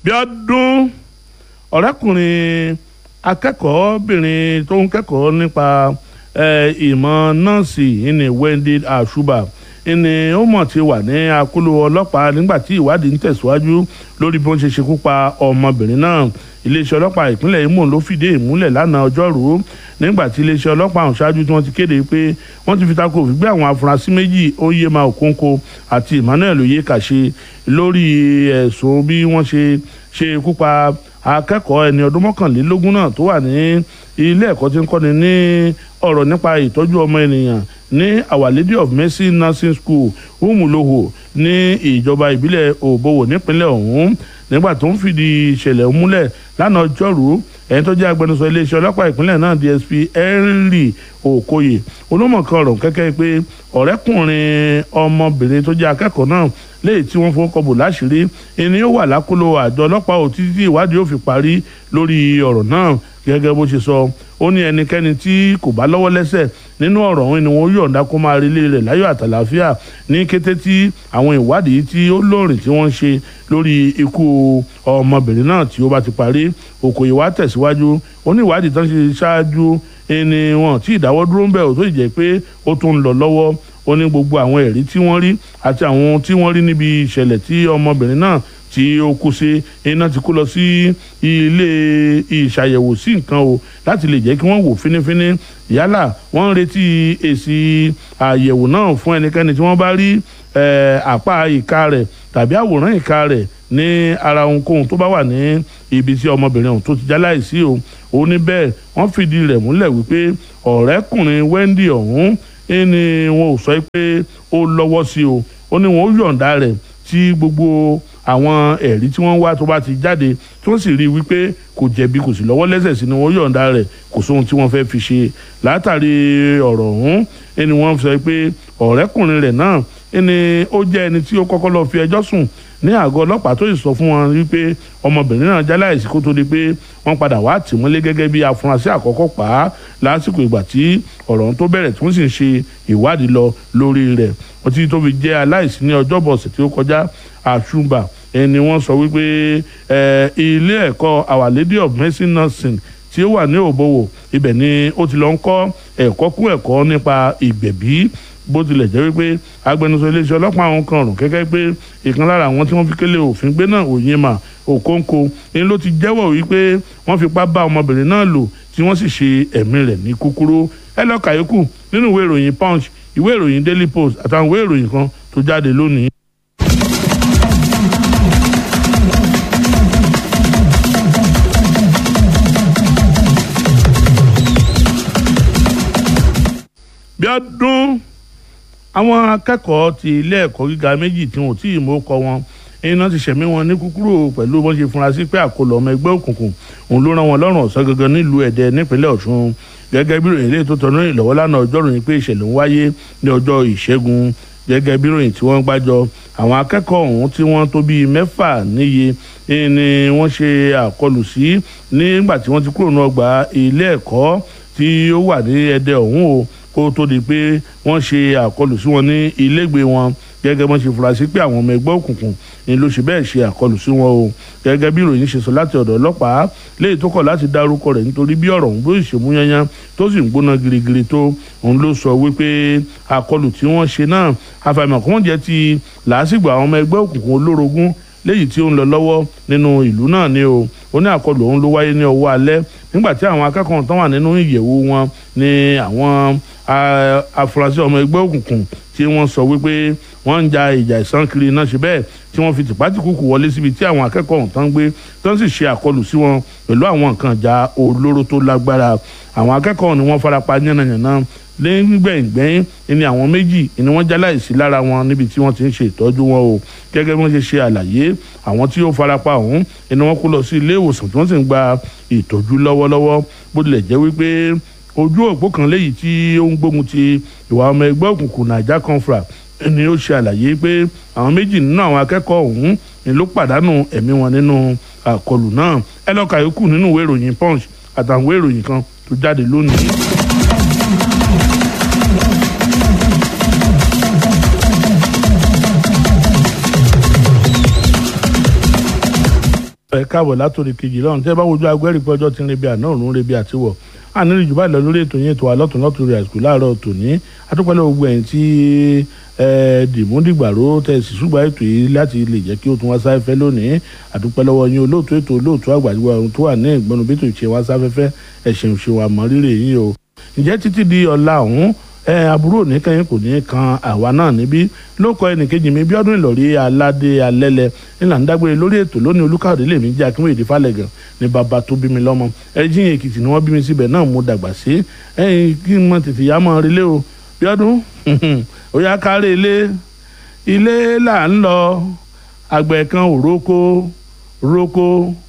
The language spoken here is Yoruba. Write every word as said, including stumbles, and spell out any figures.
Bíọ́dún ọ̀rẹ́kùnrin akẹ́kọ̀ọ́bìnrin tó ń kẹ́kọ̀ọ́ nípa ìmọ̀ nọ́ọ̀sì ní Wendy Àṣùbà ní ó mọ̀ ti wà ní akóló ọlọ́pàá nígbà tí ìwádìí ń tẹ̀síwájú lórí bí wọ́n ṣe ṣekú pa ọmọbìnrin náà. Iléeṣẹ́ ọlọ́pàá ìpínlẹ̀ Imo ló fìdí ìmúlẹ̀ lánàá ọjọ́rú nígbà tí iléeṣẹ́ ọlọ́pàá ọ̀hún ṣáájú tí wọ́n ti kéde pé wọ́n ti fi tako òfin gbé àwọn afurasí méjì Oyema Okonkwo àti Emmanuel Oyekaṣe lórí ẹ̀sùn bí wọ́n ṣe ṣe ikú pa akẹ́kọ̀ọ́ ẹni ọdún mọ́kànlélógún náà tó wà ní ilé ẹ̀kọ́ tí ń kọ́ni ní ọ̀rọ̀ nípa ìtọ́jú ọmọ ènìyàn ní Our Lady of Mercy Nursing School Umuloho ní ìjọba ìbílẹ̀ Òbòwò nípínlẹ̀ ọ̀hún. Nígbà tó ń fìdí ìṣẹ̀lẹ̀ múlẹ̀ lánàá ọjọ́rú ẹni tó jẹ́ agbẹnusọ iléeṣẹ́ ọlọ́pàá ìpínlẹ̀ náà D S P Henry Okoye olómọ̀kan ọ̀rọ̀ kẹ́kẹ́ pé ọ̀rẹ́kùnrin ọmọbìnrin tó jẹ́ akẹ́kọ̀ọ́ náà léyìí tí wọ́n fowó kọbò láṣìírí ẹni ó wà lákòlò àjọ ọlọ́pàá ò títí ìwádìí ò fi parí lórí ọ̀rọ̀ náà. Gẹ́gẹ́ bó ṣe sọ ó ní ẹnikẹ́ni tí kò bá lọ́wọ́ lẹ́sẹ̀ nínú ọ̀rọ̀ ọ̀hún ni wọ́n yọ̀ǹda kó máa relé rẹ̀ láyọ̀ àtàlàáfíà ní kété tí àwọn ìwádìí tí ó lóòrìn tí wọ́n ń ṣe lórí ikú ọmọbìnrin náà tí ó bá ti parí. Okoye wá tẹ̀síwájú ó ní ìwádìí tán ṣe ṣáájú ẹni wọn tí ìdáwọ́ dúró ń bẹ̀ ò tó jẹ́ pé ó tún ń lọ lọ́wọ́. Ó ní gbogbo àwọn ẹ̀rí tí wọ́n rí àti àwọn tí wọ́n rí níbi ìṣẹ̀lẹ̀ tí ọmọbìnrin náà tí ó kú sí iná ti kó lọ sí ilé ìṣàyẹ̀wò sí nǹkan o láti lè jẹ́ kí wọ́n wò fínífíní yálà wọ́n ń retí èsì àyẹ̀wò náà fún ẹnikẹ́ni tí wọ́n bá rí àpá ìka rẹ̀ tàbí àwòrán ìka rẹ̀ ní ara ohunkóhun tó bá wà ní ibi tí ọmọbìnrin ọ̀hún tó ti jáláìsí o. ó ní bẹ́ẹ̀ wọ́n fìdí rẹ̀ múlẹ̀ wípé ọ̀rẹ́kùnrin Wendy ọ̀hún ni wọn ò sọ pé ó lọ́wọ́ sí o. ó ní wọn ó yọ̀ǹda rẹ̀ tí gbogbo àwọn ẹ̀rí tí wọ́n wá tó bá ti jáde tí wọ́n sì rí i wípé kò jẹ̀bi kò sì lọ́wọ́ lẹ́sẹ̀ sí ni wọ́n yọ̀ǹda rẹ̀ kò sóhun tí wọ́n fẹ́ fi ṣe. Látàrí ọ̀rọ̀ ọ̀hún ẹni wọ́n sọ pé ọ̀rẹ́kùnrin rẹ̀ náà ẹni ó jẹ́ ẹni tí ó kọ́kọ́ lọ fi ẹjọ́ sùn ní àgọ́ ọlọ́pàá tó sì sọ fún wọn wípé ọmọbìnrin náà jáláìsí kó tó di pé wọ́n padà wá tì mọ́lé gẹ́gẹ́ bí afurasí àkọ́kọ́ pa á lásìkò ìgbà tí ọ̀rọ̀ tó bẹ̀rẹ̀ tí wọ́n sì ń ṣe ìwádìí lọ lórí rẹ̀. wọ́n ti tó fi jẹ́ aláìsí ní ọjọ́bọ̀ ọ̀sẹ̀ tí ó kọjá. Àṣùbà ẹni wọ́n sọ wípé ilé ẹ̀kọ́ Our Lady of Mercy Nursing tí ó wà ní Òbòwò ibẹ̀ ni ó ti lọ ń kọ́ ẹ̀kọ́ kún ẹ̀kọ́ nípa ìgbẹ̀bí. Bó tilẹ̀ jẹ́ wípé agbẹnusọ iléeṣẹ́ ọlọ́pàá àwọn kan rùn kẹ́kẹ́ pé ìkan lára àwọn tí wọ́n fi kélé òfin gbé náà Oyema Okonkwo ni ló ti jẹ́wọ́ wípé wọ́n fipá bá ọmọbìnrin náà lò tí wọ́n sì ṣe ẹ̀mí rẹ̀ ní kúkúrú. ẹ lọ kàyókù nínú ìwé ìròyìn Punch, ìwé ìròyìn Daily Post àtàwọn ìwé ìròyìn kan tó jáde lónìí. Bíọ́dún àwọn akẹ́kọ̀ọ́ ti ilé ẹ̀kọ́ gíga méjì tí wọn ò tí ì mọ̀ kọ́ wọn iná ti ṣẹ̀mí wọn ní kúkúrú pẹ̀lú bọ́n ṣe fura sí pé àkọlù ọmọ ẹgbẹ́ òkùnkùn òun ló rán wọn lọ́rùn ọ̀sán gangan nílùú Ẹdẹ nípínlẹ̀ Ọ̀ṣun. Gẹ́gẹ́ bí ìròyìn ilé tó tọ́nú ìlọ́wọ́ lánàá ọjọ́ ròyìn pé ìṣẹ̀lẹ̀ ń wáyé ní ọjọ́ ìṣẹ́gun. Gẹ́gẹ́ bí ìròyìn tí wọ́n gbájọ àwọn akẹ́kọ̀ọ́ ọ̀hún tí wọ́n tó bíi mẹ́fà níye ni wọ́n ṣe àkọlù sí nígbà tí wọ́n ti kúrò ní ọgbà ilé ẹ̀kọ́ tí ó wà ní Ẹdẹ ọ̀hún o kó tó di pé wọ́n ṣe àkọlù sí wọn ní ilégbèé wọn. Gẹ́gẹ́ bọ́n ṣe fura sí pé àwọn ọmọ ẹgbẹ́ òkùnkùn ni ló ṣe bẹ́ẹ̀ ṣe àkọlù sí wọn o. Gẹ́gẹ́ bí ìròyìn ṣe sọ láti ọ̀dọ̀ ọlọ́pàá léyìí tó kọ̀ láti dárúkọ rẹ̀ nítorí bí ọ̀rọ̀ òun bó ṣe mú yányán tó sì ń gbóná girigiri tó òun ló sọ wípé àkọlù tí wọ́n ṣe náà àfàìmọ̀ kí wọ́n jẹ́ ti làásìgbò àwọn ọmọ ẹgbẹ́ òkùnkùn olórogún léyìí tí ó ń lọ lọ́wọ́ nínú ìlú náà ni o. ó ní àkọlù òun ló wáyé ní ọwọ́ alẹ́ nígbà tí àwọn akẹ́kọ̀ọ́ tán wà nínú ìyẹ̀wò wọn ní àwọn afurasí ọmọ ẹgbẹ́ òkùnkùn tí wọ́n sọ wípé wọ́n ń ja ìjà ìsán kiri náà ṣe bẹ́ẹ̀ tí wọ́n fi tìpátìkúkù wọlé síbi tí àwọn akẹ́kọ̀ọ́ ọ̀hún gbé tán sì ṣe àkọlù sí wọn pẹ̀lú àwọn nǹkan ìjà olóró tó lágbára. àwọn akẹ́kọ̀ọ́ ni wọ́n farapa yánnayànna lẹ́gbẹ̀ngbẹ́yìn ni àwọn méjì ni wọ́n jáláìsí lára wọn níbi tí wọ́n ti ń ṣe ìtọ́jú wọn o. gẹ́gẹ́ bí wọ́n ṣe ṣe àlàyé àwọn tí ó farapa ọ̀hún ni wọ́n kó lọ sí ilé ìwòsàn tí wọ́n sì ń gba ìtọ́jú lọ́wọ́lọ́wọ́. bó tilẹ̀ jẹ́ wípé ojú òpó kan léyìí tí ó ń gbógun ti ìwà ọmọ ẹgbẹ́ òkùnkùn Naija Confra ni ó ṣe àlàyé pé àwọn méjì nínú àwọn akẹ́kọ̀ọ́ ọ̀hún ni ló pàdánù ẹ̀mí wọn nínú àkọlù náà. ẹ lọ kà yòókù nínú ìwé ìròyìn Punch àtàwọn ìwé ìròyìn kan tó jáde lónìí. ẹ káàbọ̀ látòrí kejì lọ́run tẹ́ bá wojú agbẹ́rì pé ọjọ́ ti ń rebi àná òun rebi àtiwọ̀ àníri jù báyìí lọ lórí ètò yẹn ètò wa lọ́tún lọ́tún rẹ̀ àsìkò láàárọ̀ tòní adúpẹ́lẹ́ gbogbo ẹ̀yìn tí dìmúdìgbàró tẹ̀sí ṣùgbọ́n ètò yìí láti lè jẹ́ kí ó tún wá sáfẹ́fẹ́ lónìí adúpẹ́lọ́wọ́ yín olóòtú ètò olóòtú àgbàjúwà ohun tó wà ní ìgbọ́nu bí ètò ìṣe wá sáfẹ́fẹ́ ẹ̀ṣẹ̀ òṣèwà mọ́rírì yín o ǹjẹ́ títí di ọ̀la ọ̀hún ẹ àbúrò nìkan kò ní kan àwa náà níbí ló kọ ẹnìkejì mi Bíọ́dún Ìlọ̀rí aládé alẹ́lẹ̀ nílà ń dágbére lórí ètò lónìí Olúkáòdé lèmi jẹ́ Akínwéyèdè Fálẹ̀gàn ní bàbá tó bí mi lọ́mọ Ẹ̀jìyàn Èkìtì ni wọ́n bí mi síbẹ̀ náà mo dàgbà sí ẹ̀yìn kí n mọ tètè yá mọ́ relé o Bíọ́dún ó yá kárẹ́ ilé ilé là ń lọ àgbẹ̀ kan ò rókó rókó